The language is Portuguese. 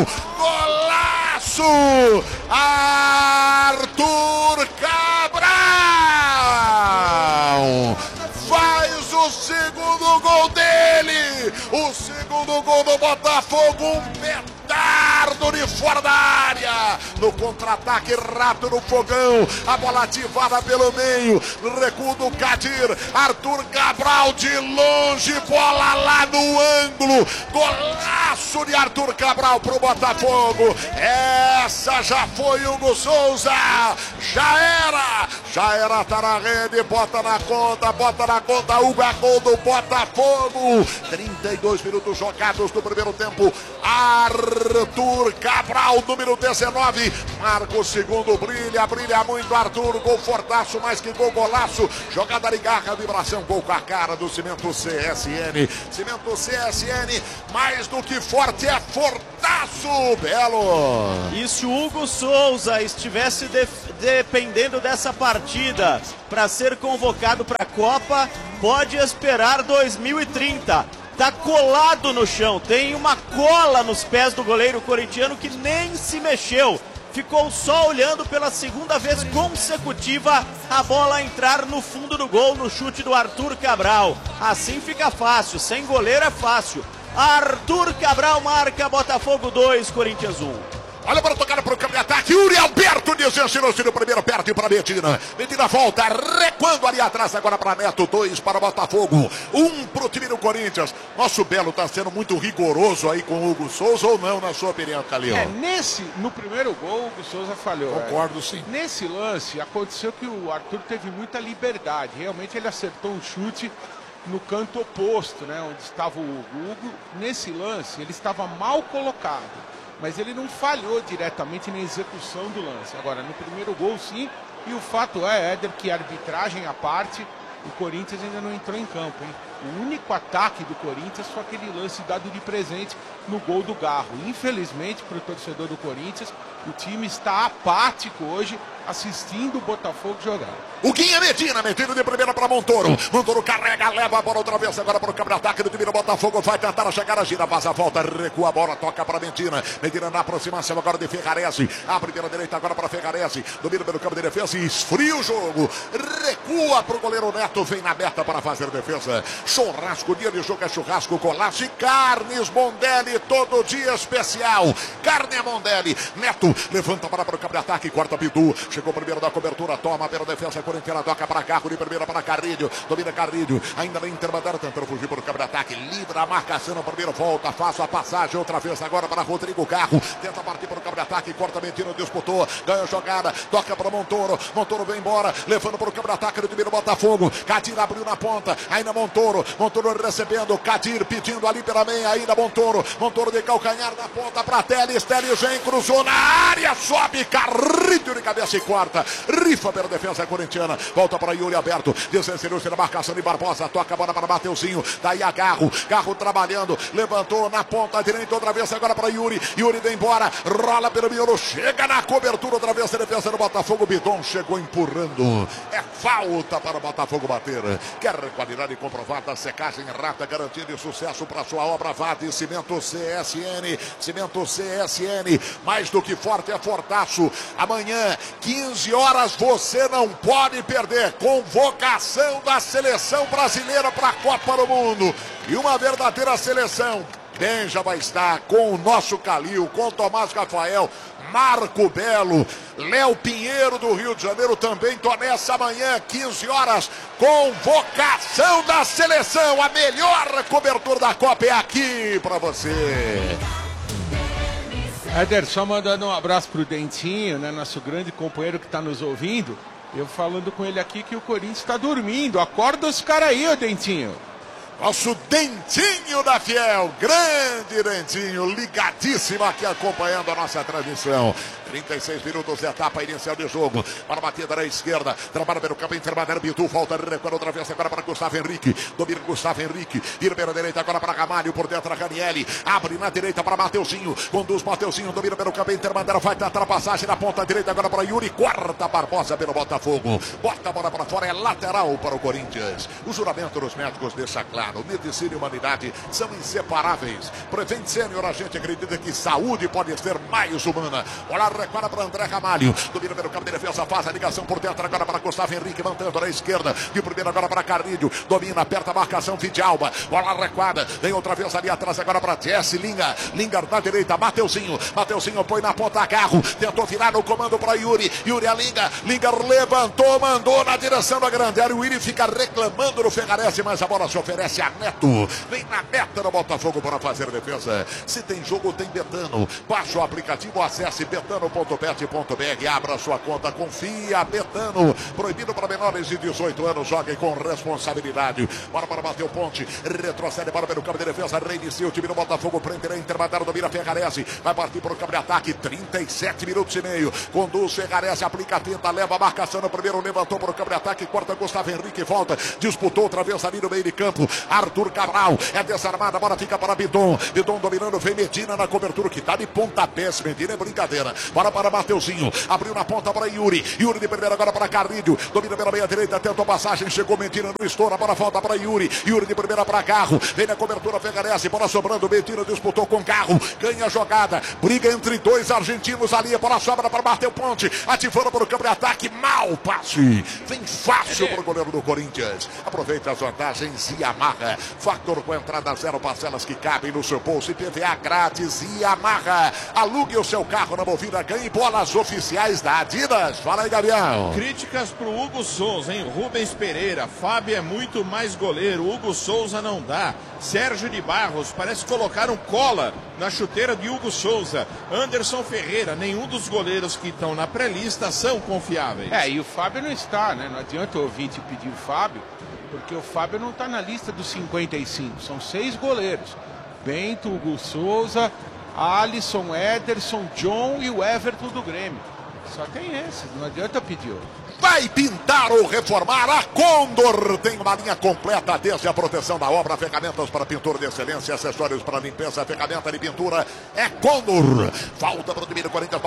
Golaço! Arthur Cabral! Faz o segundo gol dele! O segundo gol do Botafogo, um petardo de fora da área! No contra-ataque rápido no fogão, a bola ativada pelo meio, recuo do Kadir, Arthur Cabral de longe, bola lá no ângulo, golaço de Arthur Cabral pro Botafogo. Essa já foi Hugo Souza, já era, tá na rede, bota na conta, Hugo, é gol do Botafogo. 32 minutos jogados no primeiro tempo, Arthur Cabral, número 19, marca o segundo, brilha muito Arthur, gol fortaço, mais que gol, golaço, jogada de garra, vibração, gol com a cara do Cimento CSN, mais do que forte, é fortaço, Belo. E se o Hugo Souza estivesse dependendo dessa partida para ser convocado para a Copa, pode esperar 2030. Tá colado no chão, tem uma cola nos pés do goleiro corintiano que nem se mexeu. Ficou só olhando pela segunda vez consecutiva a bola entrar no fundo do gol no chute do Arthur Cabral. Assim fica fácil, sem goleiro é fácil. Arthur Cabral marca, Botafogo 2, Corinthians 1. Olha para tocar para o campo de ataque, Yuri Alberto desensinou-se no primeiro, perto para Medina. Medina volta, recuando ali atrás agora para Neto, 2 para o Botafogo, 1 para o time do Corinthians. Nosso Belo está sendo muito rigoroso aí com o Hugo Souza ou não, na sua opinião, Calil? No primeiro gol o Hugo Souza falhou. Concordo, sim. Nesse lance aconteceu que o Arthur teve muita liberdade, realmente ele acertou um chute no canto oposto, né, onde estava o Hugo. O Hugo, nesse lance, ele estava mal colocado, mas ele não falhou diretamente na execução do lance. Agora, no primeiro gol, sim, e o fato é, Éder, que a arbitragem à parte, o Corinthians ainda não entrou em campo, hein? O único ataque do Corinthians foi aquele lance dado de presente no gol do Garro. Infelizmente, para o torcedor do Corinthians, o time está apático hoje, assistindo o Botafogo jogar. O Guinha Medina, metido de primeira para Montoro. Montoro carrega, leva a bola outra vez agora para o campo de ataque do time do Botafogo. Vai tentar chegar a gira, passa a volta, recua a bola, toca para Medina. Medina na aproximação agora de Ferrarese. Abre pela direita agora para Ferrarese. Domina pelo campo de defesa e esfria o jogo. Recua para o goleiro Neto, vem na meta para fazer defesa. Churrasco, dia de jogo é churrasco, golaço e carnes Mondelli, todo dia especial. Carne é Mondelli. Neto levanta para o campo de ataque, corta Pitu. Chegou primeiro da cobertura, toma pela defesa corintiana, toca para Carro de primeira para Carrilho. Domina Carrilho, ainda na intermediária, tentando fugir para o campo de ataque. Livra a marcação no primeiro, volta, faz a passagem outra vez agora para Rodrigo Carro. Tenta partir para o campo de ataque, corta Medina, disputou, ganha a jogada, toca para Montoro. Montoro vem embora, levando para o campo de ataque do time do Botafogo. Kadir abriu na ponta, ainda Montoro recebendo, Kadir pedindo ali pela meia, ainda Montoro de calcanhar na ponta para Teles vem, cruzou na área, sobe Carrilho de cabeça e corta, rifa pela defesa corintiana, volta para Yuri Alberto, desencerou-se na marcação de Barbosa, toca a bola para Mateuzinho, daí a Garro trabalhando, levantou na ponta direita outra vez agora para Yuri vem embora, rola pelo miolo, chega na cobertura outra vez a defesa do Botafogo, Bidon chegou empurrando, é falta para o Botafogo bater, quer qualidade comprovada, secagem rápida, garantia de sucesso para sua obra, Vade Cimento CSN, mais do que forte é fortaço. Amanhã, 15 horas, você não pode perder. Convocação da seleção brasileira para a Copa do Mundo. E uma verdadeira seleção. Benja vai estar com o nosso Calil, com o Tomás Rafael, Marco Belo, Léo Pinheiro do Rio de Janeiro também. Tô nessa amanhã, 15 horas, convocação da seleção. A melhor cobertura da Copa é aqui para você. Éder, só mandando um abraço pro Dentinho, né, nosso grande companheiro que está nos ouvindo. Eu falando com ele aqui que o Corinthians está dormindo. Acorda os caras aí, ô Dentinho. Nosso Dentinho da Fiel, grande Dentinho, ligadíssimo aqui acompanhando a nossa transmissão. 36 minutos de etapa inicial de jogo. Para a batida da esquerda. Trabalha pelo campo intermediário. Bitu volta, recua outra vez agora para Gustavo Henrique. Domina Gustavo Henrique. Vira pela direita agora para Ramalho. Por dentro a Ranieri. Abre na direita para Mateuzinho. Conduz Mateuzinho. Domina pelo campo intermediário. Vai ter ultrapassagem na ponta direita agora para Yuri. Quarta Barbosa pelo Botafogo. Bota a bola para fora. É lateral para o Corinthians. O juramento dos médicos deixa claro. Medicina e humanidade são inseparáveis. Prevent Sênior, a gente acredita que saúde pode ser mais humana. Olha a recuada para André Ramalho. Domina pelo campo de defesa. Faz a ligação por dentro agora para Gustavo Henrique. Mantendo na esquerda. De primeiro agora para Carrilho. Domina, aperta a marcação. Vidalba. Bola a recuada. Vem outra vez ali atrás agora para Jesse Linga. Linga na direita. Mateuzinho. Mateuzinho põe na ponta carro. Tentou virar no comando para Yuri. Yuri a Linga. Linga levantou, mandou na direção da grande área. O Yuri fica reclamando no Ferrarese, mas a bola se oferece a Neto. Vem na meta do Botafogo para fazer a defesa. Se tem jogo, tem Betano. Baixe o aplicativo, acesse betano.bet.br. Abra sua conta, confia. Betano. Proibido para menores de 18 anos. Joguem com responsabilidade. Bora para bater o ponte. Retrocede para pelo campo de defesa. Reinicia o time do Botafogo. Prende a intermediário, domina Ferrarese. Vai partir para o campo de ataque. 37 minutos e meio. Conduz Ferrarese, aplica a tinta, leva a marcação no primeiro. Levantou para o campo de ataque. Corta Gustavo Henrique, volta. Disputou outra vez ali no meio de campo. Arthur Cabral é desarmada. A bola fica para Bidon. Bidon dominando. Vem Medina na cobertura que tá de pontapés. Medina é brincadeira. Bora para Mateuzinho. Abriu na ponta para Yuri. Yuri de primeira agora para Carrilho. Domina pela meia direita. Tentou passagem. Chegou Medina no estouro. A bola volta para Yuri. Yuri de primeira para Carro. Vem na cobertura. Ferrarese. Bola sobrando. Medina disputou com Carro. Ganha a jogada. Briga entre dois argentinos ali. A bola sobra para bater o ponte. Ativando para o campo de ataque. Mal passe. Vem fácil para o goleiro do Corinthians. Aproveita as vantagens Yamaha. Factor com entrada zero, parcelas que cabem no seu bolso e PVA grátis. Yamaha. Alugue o seu carro na Movida. Ganhe bolas oficiais da Adidas. Fala aí, Gabriel. Críticas pro Hugo Souza, hein? Rubens Pereira. Fábio é muito mais goleiro. Hugo Souza não dá. Sérgio de Barros. Parece que colocaram cola na chuteira de Hugo Souza. Anderson Ferreira. Nenhum dos goleiros que estão na pré-lista são confiáveis. E o Fábio não está, né? Não adianta o ouvinte pedir o Fábio, porque o Fábio não está na lista dos 55. São 6 goleiros. Bento, Hugo Souza, Alisson, Ederson, John e o Everton do Grêmio. Só tem esses, não adianta pedir outro. Vai pintar ou reformar? A Condor tem uma linha completa desde a proteção da obra, ferramentas para pintura de excelência, acessórios para limpeza, ferramenta de pintura. É Condor. Falta para o time do Corinthians.